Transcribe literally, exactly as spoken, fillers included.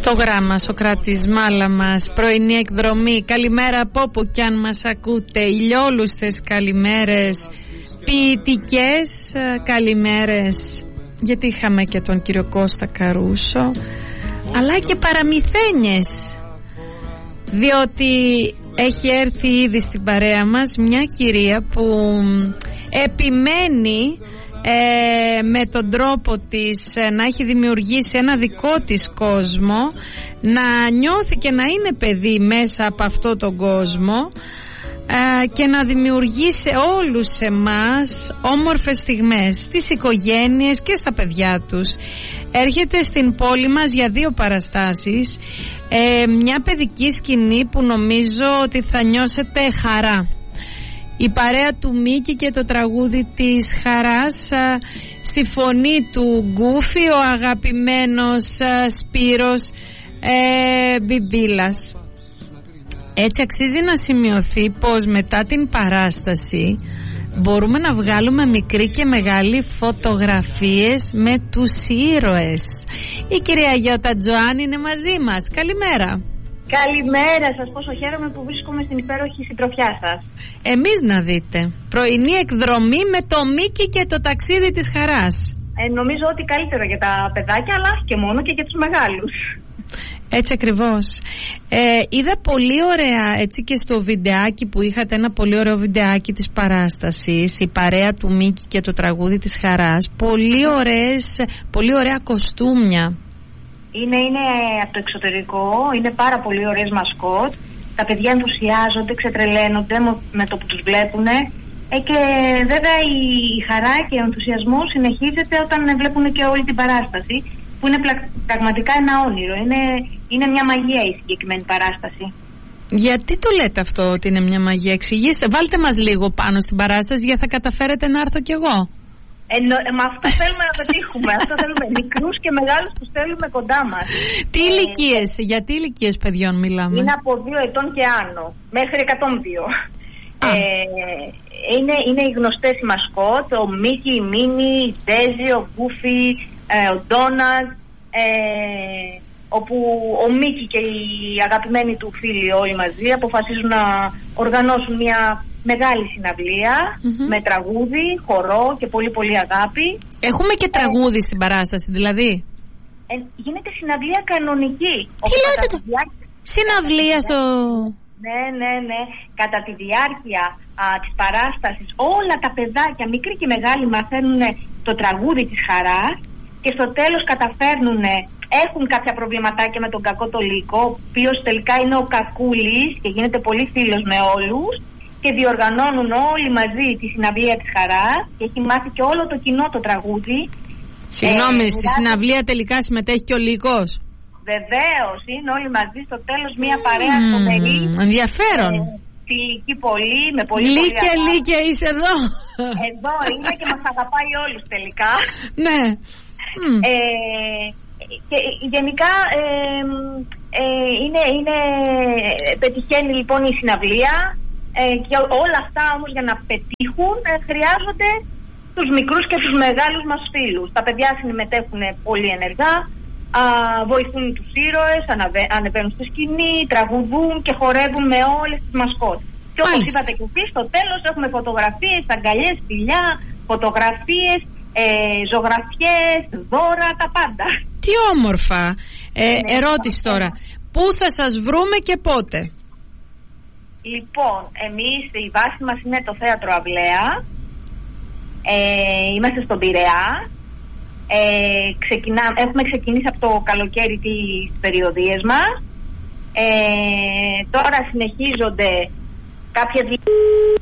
Στο γράμμα Σοκράτης Μάλαμας, πρωινή εκδρομή. Καλημέρα από όπου κι αν μας ακούτε. Ηλιόλουστες καλημέρες, ποιητικές καλημέρες, γιατί είχαμε και τον κύριο Κώστα Καρούσο, αλλά και παραμυθένιες, διότι έχει έρθει ήδη στην παρέα μας μια κυρία που επιμένει Ε, με τον τρόπο της ε, να έχει δημιουργήσει ένα δικό της κόσμο, να νιώθει και να είναι παιδί μέσα από αυτό τον κόσμο ε, και να δημιουργεί σε όλους εμάς όμορφες στιγμές, στις οικογένειες και στα παιδιά τους. Έρχεται στην πόλη μας για δύο παραστάσεις, ε, μια παιδική σκηνή που νομίζω ότι θα νιώσετε χαρά. Η παρέα του Μίκη και το τραγούδι της χαράς, α, στη φωνή του Γκούφι, ο αγαπημένος α, Σπύρος ε, Μπιμπίλας. Έτσι αξίζει να σημειωθεί πως μετά την παράσταση μπορούμε να βγάλουμε μικρή και μεγάλη φωτογραφίες με τους ήρωες. Η κυρία Γιώτα Τζοάννη είναι μαζί μας. Καλημέρα. Καλημέρα σας, πόσο χαίρομαι που βρίσκομαι στην υπέροχη συντροφιά σας. Εμείς να δείτε, πρωινή εκδρομή με το Μίκη και το ταξίδι της χαράς. ε, Νομίζω ότι καλύτερο για τα παιδάκια, αλλά και μόνο και για τους μεγάλους. Έτσι ακριβώς. ε, Είδα πολύ ωραία, έτσι, και στο βιντεάκι που είχατε, ένα πολύ ωραίο βιντεάκι της παράστασης, η παρέα του Μίκη και το τραγούδι της χαράς. Πολύ ωραίες, πολύ ωραία κοστούμια. Είναι, είναι από το εξωτερικό, είναι πάρα πολύ ωραίες μασκότ. Τα παιδιά ενθουσιάζονται, ξετρελαίνονται με το που τους βλέπουν. Ε, και βέβαια η, η χαρά και ο ενθουσιασμός συνεχίζεται όταν βλέπουν και όλη την παράσταση, που είναι πλα, πραγματικά ένα όνειρο. Είναι, είναι μια μαγεία η συγκεκριμένη παράσταση. Γιατί το λέτε αυτό ότι είναι μια μαγεία? Εξηγήστε, βάλτε μας λίγο πάνω στην παράσταση, για θα καταφέρετε να έρθω κι εγώ. Ε, με αυτό θέλουμε να πετύχουμε. Αυτό θέλουμε. Μικρούς και μεγάλους τους θέλουμε κοντά μας. Τι ε, ηλικίες, για τι ηλικίες παιδιών μιλάμε? Είναι από δύο ετών και άνω, μέχρι εκατόν δύο. Ε, είναι, είναι οι γνωστές οι μασκότ, ο Μίκη, η Μίνι, η Ντέζι, ο Γκούφι, ε, ο Ντόναλντ, ε, όπου ο Μίκη και οι αγαπημένοι του φίλοι όλοι μαζί αποφασίζουν να οργανώσουν μια μεγάλη συναυλία, mm-hmm. με τραγούδι, χορό και πολύ πολύ αγάπη. Έχουμε και τραγούδι ε, στην παράσταση δηλαδή? Ε, γίνεται συναυλία κανονική. Τι λέτε το? Διάρκεια... Συναυλία στο... Ναι, ναι, ναι. Κατά τη διάρκεια α, της παράστασης όλα τα παιδάκια, μικροί και μεγάλοι, μαθαίνουν το τραγούδι της χαράς και στο τέλος καταφέρνουν, έχουν κάποια προβληματάκια με τον κακό το Λύκο, ο οποίος τελικά είναι ο Κακούλης και γίνεται πολύ φίλος με όλους, και διοργανώνουν όλοι μαζί τη συναυλία της χαράς και έχει μάθει και όλο το κοινό το τραγούδι. Συγγνώμη, ε, στη δηλαδή... συναυλία τελικά συμμετέχει και ο Λύκος? Βεβαίως, είναι όλοι μαζί στο τέλος μια παρέα mm, φοβερή. Ενδιαφέρον. Ε, φιλική πολύ, με πολύ Λύκε, πολύ Λύκε, είσαι εδώ. Εδώ είναι και μας αγαπάει όλους τελικά. Ναι. Mm. Ε, και γενικά ε, ε, είναι, είναι, πετυχαίνει λοιπόν η συναυλία. Ε, και όλα αυτά όμως για να πετύχουν ε, χρειάζονται τους μικρούς και τους μεγάλους μας φίλους. Τα παιδιά συμμετέχουν πολύ ενεργά, α, βοηθούν τους ήρωες, αναβε, ανεβαίνουν στη σκηνή, τραγουδούν και χορεύουν με όλες τις μασκότ. Και όπως είπατε και εσείς, στο τέλος έχουμε φωτογραφίες, αγκαλιές, φιλιά, φωτογραφίες, ε, ζωγραφιές, δώρα, τα πάντα. Τι όμορφα. ε, ναι, ερώτηση τώρα, πού θα σας βρούμε και πότε? Λοιπόν, εμείς η βάση μας είναι το Θέατρο Αυλαία, ε, είμαστε στον Πειραιά, ε, ξεκινά, έχουμε ξεκινήσει από το καλοκαίρι τις περιοδίες μας, ε, τώρα συνεχίζονται κάποιες